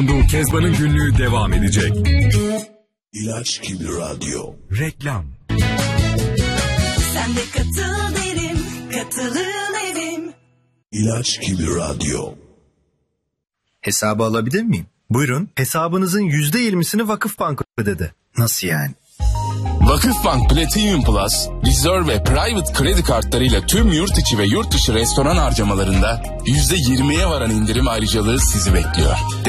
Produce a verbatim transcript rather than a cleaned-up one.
Kezban'ın günlüğü devam edecek. İlaç gibi radyo. Reklam. Sen de katıl derim, katılım evim. İlaç gibi radyo. Hesabı alabilir miyim? Buyurun. Hesabınızın yüzde yirmisini Vakıfbank ödedi. Nasıl yani? Vakıfbank Platinum Plus, Reserve ve Private kredi kartlarıyla tüm yurt içi ve yurt dışı restoran harcamalarında yüzde yirmiye varan indirim ayrıcalığı sizi bekliyor.